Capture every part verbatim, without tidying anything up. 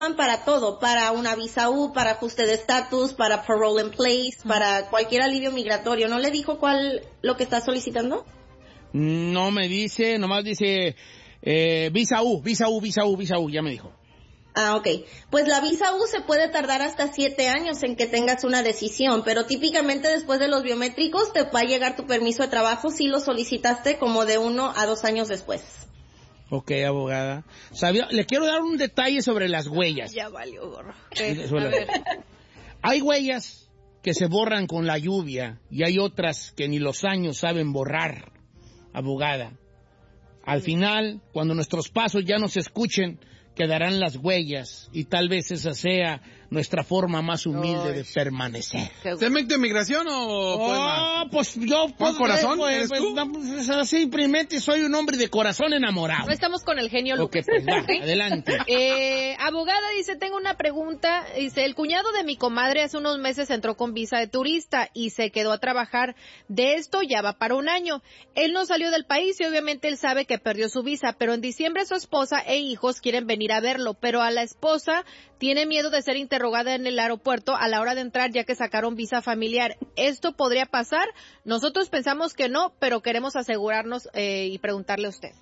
para todo, para una visa U, para ajuste de estatus, para parole in place, para cualquier alivio migratorio. ¿No le dijo cuál lo que está solicitando? No me dice, nomás dice eh, visa U, visa U, visa U, visa U, ya me dijo. Ah, ok. Pues la visa U se puede tardar hasta siete años en que tengas una decisión, pero típicamente después de los biométricos te va a llegar tu permiso de trabajo si lo solicitaste como de uno a dos años después. Ok, abogada. ¿Sabía? Le quiero dar un detalle sobre las huellas. Ya valió, gorro. Eh, a ver. Hay huellas que se borran con la lluvia y hay otras que ni los años saben borrar, abogada. Al final, cuando nuestros pasos ya no se escuchen, quedarán las huellas y tal vez esa sea nuestra forma más humilde Ay. de permanecer. ¿Cemento de migración o poema? Oh, pues yo... ¿Con corazón pues, eres pues, tú? No, pues, simplemente soy un hombre de corazón enamorado. No estamos con el genio Lucas. Ok, pues va, adelante. Eh, abogada, dice, tengo una pregunta. Dice, el cuñado de mi comadre hace unos meses entró con visa de turista y se quedó a trabajar de esto, ya va para un año. Él no salió del país y obviamente él sabe que perdió su visa, pero en diciembre su esposa e hijos quieren venir a verlo, pero a la esposa tiene miedo de ser interrogada en el aeropuerto a la hora de entrar ya que sacaron visa familiar. ¿Esto podría pasar? Nosotros pensamos que no, pero queremos asegurarnos eh, y preguntarle a usted.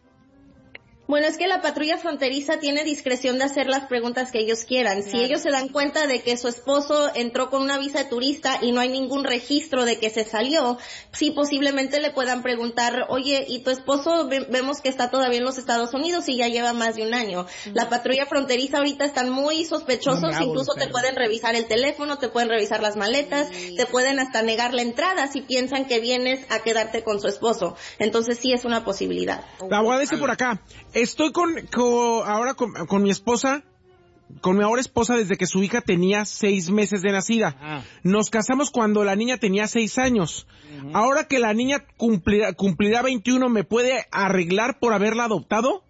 Bueno, es que la patrulla fronteriza tiene discreción de hacer las preguntas que ellos quieran. Claro. Si ellos se dan cuenta de que su esposo entró con una visa de turista y no hay ningún registro de que se salió, sí posiblemente le puedan preguntar, oye, ¿y tu esposo vemos que está todavía en los Estados Unidos y ya lleva más de un año? Uh-huh. La patrulla fronteriza ahorita están muy sospechosos, no, bravo, incluso te pueden revisar el teléfono, te pueden revisar las maletas, sí. te pueden hasta negar la entrada si piensan que vienes a quedarte con su esposo. Entonces sí es una posibilidad. La abogada dice por acá, estoy con, con ahora con, con mi esposa, con mi ahora esposa desde que su hija tenía seis meses de nacida. Ah. Nos casamos cuando la niña tenía seis años. Uh-huh. Ahora que la niña cumplirá, cumplirá veintiuno, ¿me puede arreglar por haberla adoptado?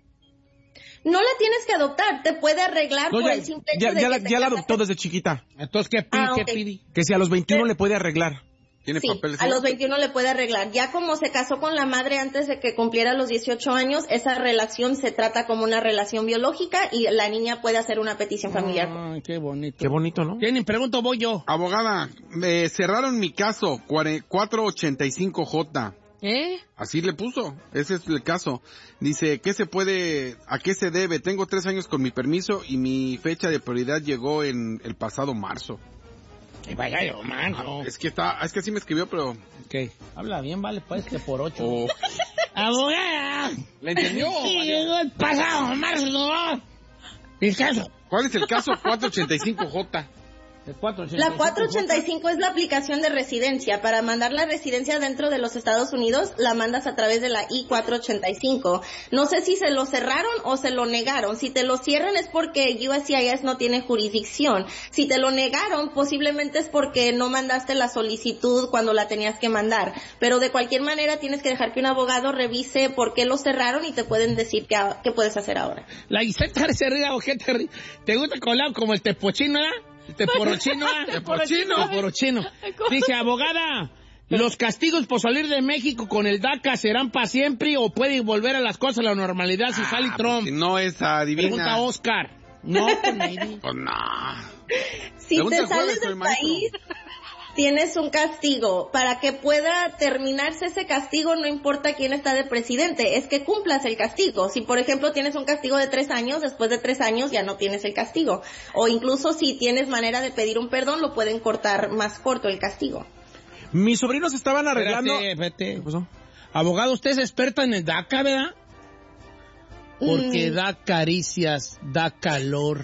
No la tienes que adoptar, te puede arreglar no, por ya, el simple hecho ya, de ya que la, ya la adoptó desde chiquita. Entonces, ¿qué pide? Ah, ¿qué okay. pide? Que si a los veintiuno le puede arreglar. ¿Tiene sí, papeles? a los veintiuno le puede arreglar. Ya como se casó con la madre antes de que cumpliera los dieciocho años, esa relación se trata como una relación biológica y la niña puede hacer una petición familiar. Ay, qué bonito. Qué bonito, ¿no? Tienen, pregunto, voy yo. Abogada, me cerraron mi caso, cuatro ochenta y cinco J. ¿Eh? Así le puso, ese es el caso. Dice, ¿qué se puede, a qué se debe? Tengo tres años con mi permiso y mi fecha de prioridad llegó en el pasado marzo. Que vaya yo, mano. Es que está, es que así me escribió, pero... Ok, habla bien, vale, pues que por ocho. Oh. Abogada. ¿Le entendió? Sí, llegó el pasado marzo, ¿no? El caso. ¿Cuál es el caso cuatro ochenta y cinco J? La cuatro ochenta y cinco es la aplicación de residencia. Para mandar la residencia dentro de los Estados Unidos, la mandas a través de la I cuatro ochenta y cinco. No sé si se lo cerraron o se lo negaron. Si te lo cierran es porque U S C I S no tiene jurisdicción. Si te lo negaron, posiblemente es porque no mandaste la solicitud cuando la tenías que mandar. Pero de cualquier manera tienes que dejar que un abogado revise por qué lo cerraron y te pueden decir qué, qué puedes hacer ahora. La Iseta se ríe, o qué te ríe. ¿Te gusta colar como el tepochino, eh? Teporochino, Teporochino. Teporochino. Dice, abogada, ¿los castigos por salir de México con el DACA serán para siempre o puede volver a las cosas a la normalidad si ah, sale Trump? Pues no es adivina. Pregunta Oscar. No, pues maybe. Pues no. Si Pregunta te sales del país, tienes un castigo. Para que pueda terminarse ese castigo, no importa quién está de presidente, es que cumplas el castigo. Si, por ejemplo, tienes un castigo de tres años, después de tres años ya no tienes el castigo. O incluso si tienes manera de pedir un perdón, lo pueden cortar más corto el castigo. Mis sobrinos estaban arreglando... Espérate, espérate. ¿Qué pasó? Abogado, usted es experta en el DACA, ¿verdad? Porque mm. da caricias, da calor.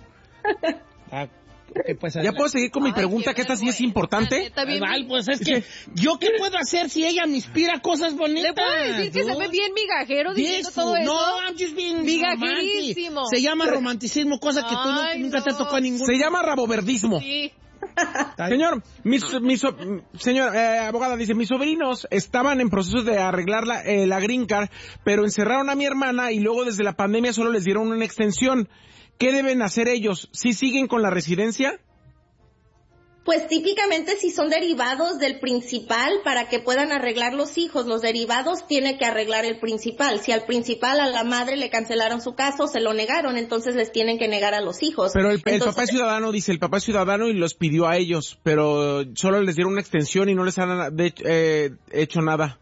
da... Pues, ¿Ya puedo seguir con mi pregunta, que esta sí es importante? Vale, pues es que, ¿yo qué puedo hacer si ella me inspira cosas bonitas? ¿Le puedo decir que ¿no? se ve bien migajero diciendo todo eso? No, I'm just being migajerísimo. Se llama romanticismo, cosa que tú no, nunca no. te tocó a ninguno. Se llama raboverdismo. Sí. Señor, mis, mis, señor, eh, abogada, dice, mis sobrinos estaban en proceso de arreglar la, eh, la green card, pero encerraron a mi hermana y luego desde la pandemia solo les dieron una extensión. ¿Qué deben hacer ellos? ¿Sí siguen con la residencia? Pues típicamente si son derivados del principal, para que puedan arreglar los hijos, los derivados tiene que arreglar el principal. Si al principal, a la madre le cancelaron su caso, se lo negaron, entonces les tienen que negar a los hijos. Pero el, el entonces, papá es ciudadano, dice, el papá es ciudadano y los pidió a ellos, pero solo les dieron una extensión y no les han de, eh, hecho nada.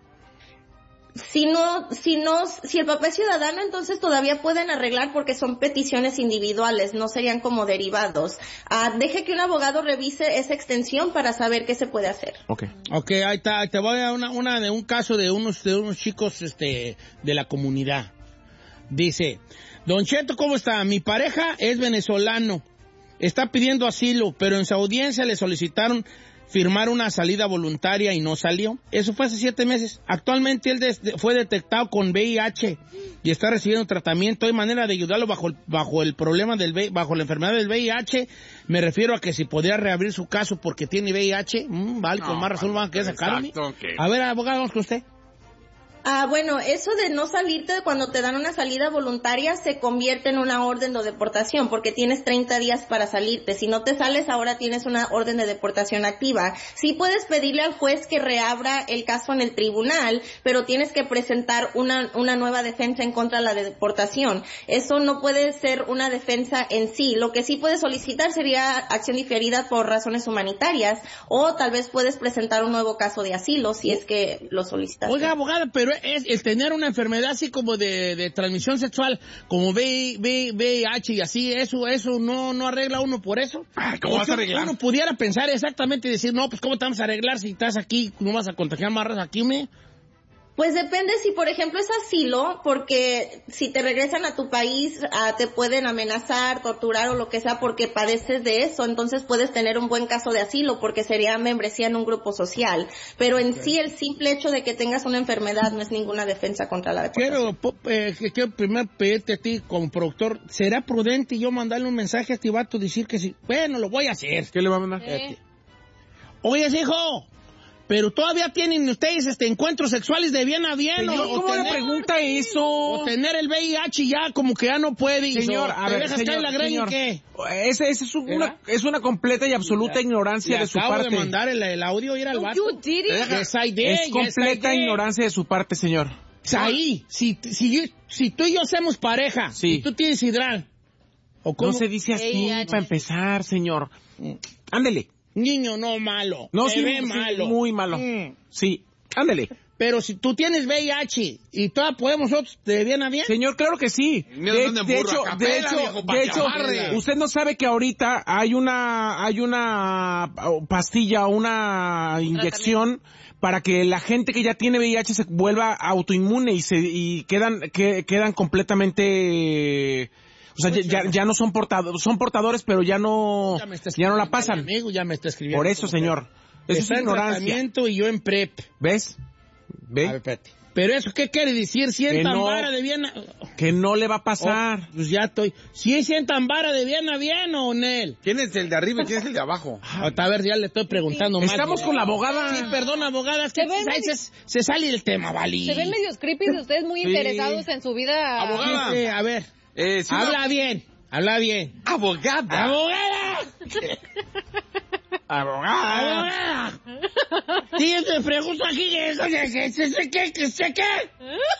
Si no, si no, si el papá es ciudadano, entonces todavía pueden arreglar porque son peticiones individuales, no serían como derivados. Ah, deje que un abogado revise esa extensión para saber qué se puede hacer. Okay. Ok, ahí está, te voy a dar una, una de un caso de unos, de unos chicos, este, de la comunidad. Dice, Don Cheto, ¿cómo está? Mi pareja es venezolano, está pidiendo asilo, pero en su audiencia le solicitaron firmar una salida voluntaria y no salió. Eso fue hace siete meses. Actualmente él de, fue detectado con V I H y está recibiendo tratamiento. Hay manera de ayudarlo bajo el, bajo el problema del bajo la enfermedad del V I H. Me refiero a que si podría reabrir su caso porque tiene V I H. Mm, vale, no, con más razón van a sacarme. Okay. A ver, abogado, vamos con usted. Ah, bueno, eso de no salirte cuando te dan una salida voluntaria se convierte en una orden de deportación porque tienes treinta días para salirte. Si no te sales, ahora tienes una orden de deportación activa. Sí puedes pedirle al juez que reabra el caso en el tribunal, pero tienes que presentar una, una nueva defensa en contra de la deportación. Eso no puede ser una defensa en sí. Lo que sí puedes solicitar sería acción diferida por razones humanitarias o tal vez puedes presentar un nuevo caso de asilo si es que lo solicitas. Oiga, abogada, pero es el tener una enfermedad así como de, de transmisión sexual, como V I H y así, eso eso no no arregla uno por eso. Ay, ¿cómo vas a arreglar? Uno pudiera pensar exactamente y decir, no, pues ¿cómo te vamos a arreglar si estás aquí, no vas a contagiar más raza aquí, me? Pues depende si, por ejemplo, es asilo, porque si te regresan a tu país, uh, te pueden amenazar, torturar o lo que sea porque padeces de eso, entonces puedes tener un buen caso de asilo porque sería membresía en un grupo social. Pero en okay. sí, el simple hecho de que tengas una enfermedad no es ninguna defensa contra la deportación. Quiero, eh, quiero primero pedirte a ti como productor, ¿será prudente yo mandarle un mensaje a este vato decir que sí? Bueno, lo voy a hacer. ¿Qué le va a mandar? Eh. Oye, hijo, pero todavía tienen ustedes este encuentros sexuales de bien a bien. Señor, o, ¿cómo o le tener, pregunta eso? O tener el V I H ya como que ya no puede. Señor, o, a ver, señor, la señor ¿qué? Ese, ese es, una, es una completa y absoluta le, ignorancia le de su acabo parte. de mandar el, el audio y era el no, vato. You did it. Yes, I did, es yes, completa ignorancia de su parte, señor. Ahí, si, si, si tú y yo somos pareja, sí. y tú tienes hidral, ¿o cómo? No se dice así, para empezar, señor. Ándele. Niño, no malo. No, se sí, ve sí, malo. Muy malo. Mm. Sí, ándele. Pero si tú tienes V I H y todavía podemos nosotros de bien a bien. Señor, claro que sí. De, de hecho, de hecho, de hecho, usted no sabe que ahorita hay una, hay una pastilla, una inyección para que la gente que ya tiene V I H se vuelva autoinmune y se, y quedan, que, quedan completamente, o sea, ya, ya no son portadores, son portadores, pero ya no, ya, ya no la pasan. Amigo, ya me está escribiendo. Por eso, señor. Eso está es ignorancia. En tratamiento y yo en prep. ¿Ves? ¿Ve? A ver, espérate. Pero eso, ¿qué quiere decir? Sientan no, vara de bien a... Que no le va a pasar. Oh, pues ya estoy. ¿Sí sientan vara de bien a bien o Nel? ¿Quién es el de arriba y quién es el de abajo? Ah, a ver, ya le estoy preguntando sí. más. Estamos con la abogada. Sí, perdón, abogada, es que se, medio... se, se sale del tema, Vali. Se ven medios creepy de ustedes muy sí. interesados en su vida. Abogada. Sí, a ver, eh, si habla una... bien, habla bien. Abogada. Abogada. Abogada. Abogada. Sí, te pregunto aquí que eso, que sé qué, que sé qué.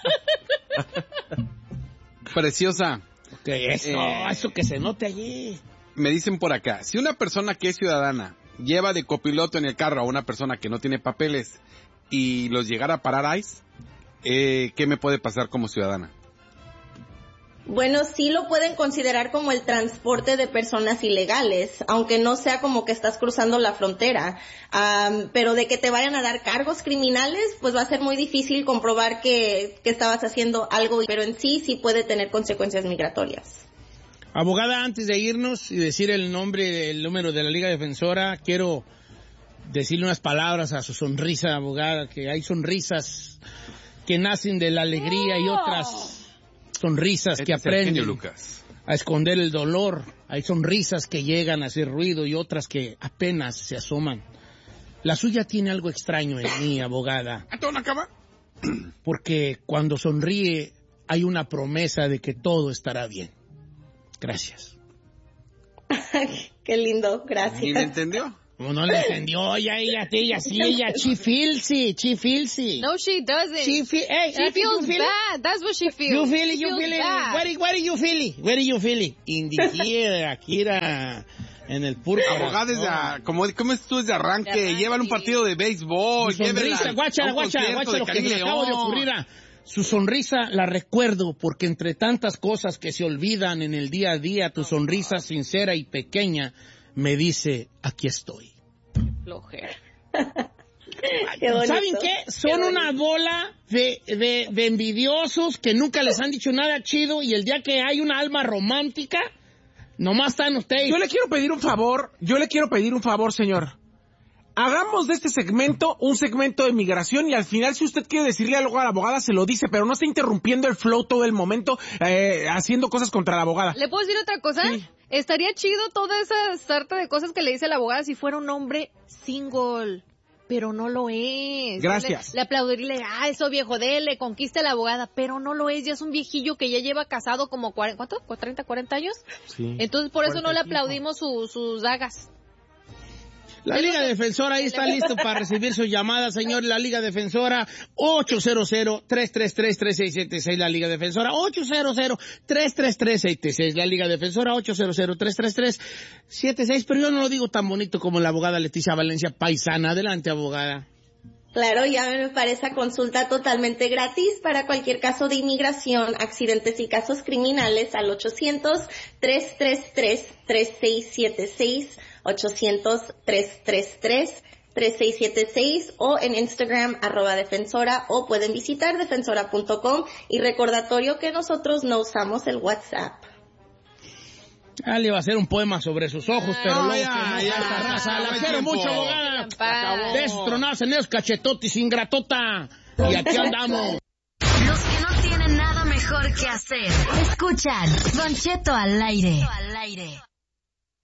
Preciosa. Ok, eso, eh, eso que se note allí. Me dicen por acá, si una persona que es ciudadana lleva de copiloto en el carro a una persona que no tiene papeles y los llegara a parar ICE, eh, ¿qué me puede pasar como ciudadana? Bueno, sí lo pueden considerar como el transporte de personas ilegales, aunque no sea como que estás cruzando la frontera. Um, pero de que te vayan a dar cargos criminales, pues va a ser muy difícil comprobar que, que estabas haciendo algo, pero en sí sí puede tener consecuencias migratorias. Abogada, antes de irnos y decir el nombre, el número de la Liga Defensora, quiero decirle unas palabras a su sonrisa, abogada, que hay sonrisas que nacen de la alegría y otras sonrisas este que aprenden Lucas. a esconder el dolor. Hay sonrisas que llegan a hacer ruido y otras que apenas se asoman. La suya tiene algo extraño en mí, abogada. Porque cuando sonríe hay una promesa de que todo estará bien. Gracias. Qué lindo, gracias. ¿Y me entendió? Como no le entendió, ella, ella, ella, sí, ella, she feels it, she feels it. No, she doesn't. She, fe hey, she feels feel bad. It? That's what she feels. You feel it, she you feel it. Bad. Where, where do you feel it? Where do you feel it? In the here, aquí era, en el puro. Abogada desde, como, ¿cómo es tú desde arranque? De arranque. Llévala un partido de béisbol. Sonrisa, guacha, guacha, guacha, lo que me acabo de ocurrir. Su sonrisa la recuerdo porque entre tantas cosas que se olvidan en el día a día, tu sonrisa sincera y pequeña me dice, aquí estoy. Flojera. ¿Saben qué? Son qué una bola de, de, de envidiosos que nunca les han dicho nada chido y el día que hay una alma romántica, nomás están ustedes. Yo le quiero pedir un favor, yo le quiero pedir un favor, señor. Hagamos de este segmento un segmento de migración y al final si usted quiere decirle algo a la abogada se lo dice, pero no está interrumpiendo el flow todo el momento eh, haciendo cosas contra la abogada. ¿Le puedo decir otra cosa? Sí. Estaría chido toda esa sarta de cosas que le dice la abogada si fuera un hombre single, pero no lo es. Gracias. Le, le aplaudiría, ah, eso viejo, dele, conquiste a la abogada, pero no lo es, ya es un viejillo que ya lleva casado como cuarenta, ¿cuánto? ¿treinta, cuarenta años? Sí. Entonces por eso no le aplaudimos su, sus dagas. La Liga Defensora ahí está listo para recibir su llamada, señor. La Liga Defensora ocho cero cero, tres tres tres, tres seis siete seis. La Liga Defensora ocho cero cero, tres tres tres, siete seis. La Liga Defensora ocho cero cero, tres tres tres, siete seis. Pero yo no lo digo tan bonito como la abogada Leticia Valencia, paisana. Adelante, abogada. Claro, llame para esa consulta totalmente gratis para cualquier caso de inmigración, accidentes y casos criminales al ochocientos, tres tres tres, tres seis siete seis. ochocientos, tres tres tres, tres seis siete seis o en Instagram arroba defensora o pueden visitar defensora punto com y recordatorio que nosotros no usamos el WhatsApp. Ah, le iba a hacer un poema sobre sus ojos, pero no, luego ya, que ya, no, ya, raza, la quiero mucho, abogada. De esos tronados en esos cachetotis, ingratota. Y aquí andamos. Los que no tienen nada mejor que hacer, escuchan Don Cheto al aire.